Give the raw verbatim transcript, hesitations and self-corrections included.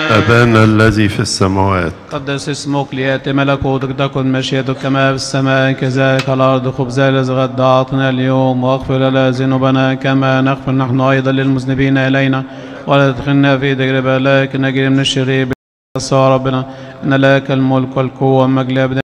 أبانا الذي في السماوات، قدس اسمك، ليأتي ملكوتك، تكن مشيئتك كما في السماء كذلك على الأرض. خبزنا الذي غدا أعطنا اليوم، واغفر لنا ذنوبنا كما نغفر نحن أيضا للمذنبين إلينا، ولا تدخلنا في تجربة لكن نجي من الشرير. يا ربنا إن لك الملك والقوة والمجد